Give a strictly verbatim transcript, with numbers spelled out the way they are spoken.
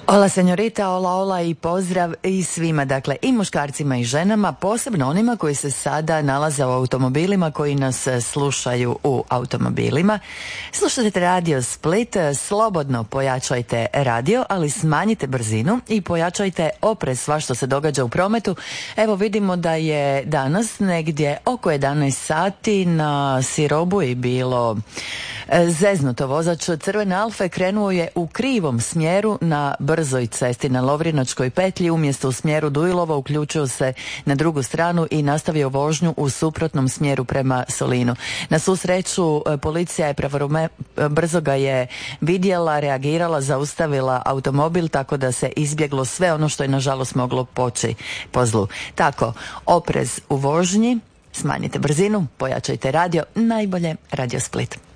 Ola senjorita, ola ola i pozdrav i svima, dakle i muškarcima i ženama, posebno onima koji se sada nalaze u automobilima, koji nas slušaju u automobilima. Slušajte Radio Split, slobodno pojačajte radio, ali smanjite brzinu i pojačajte oprez sva što se događa u prometu. Evo vidimo da je danas negdje oko jedanaest sati na Sirobuji bilo zeznuto. Vozač Crvene Alfe krenuo je u krivom smjeru na brzoj cesti na Lovrinačkoj petlji, umjesto u smjeru Dujlova uključio se na drugu stranu i nastavio vožnju u suprotnom smjeru prema Solinu. Na svu sreću policija je pravovremeno, brzo ga je vidjela, reagirala, zaustavila automobil, tako da se izbjeglo sve ono što je nažalost moglo poći po zlu. Tako, oprez u vožnji, smanjite brzinu, pojačajte radio, najbolje Radio Split.